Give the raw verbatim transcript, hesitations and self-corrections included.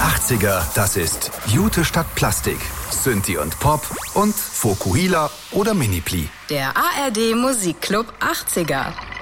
achtziger, das ist Jute statt Plastik, Synthi und Pop und Fokuhila oder Minipli. Der A R D Musikclub achtziger.